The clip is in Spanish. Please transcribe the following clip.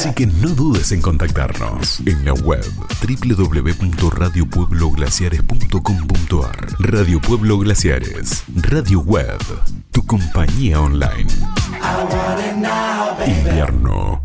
Así que no dudes en contactarnos en la web www.radiopuebloglaciares.com.ar. Radio Pueblo Glaciares, radio web, tu compañía online. Invierno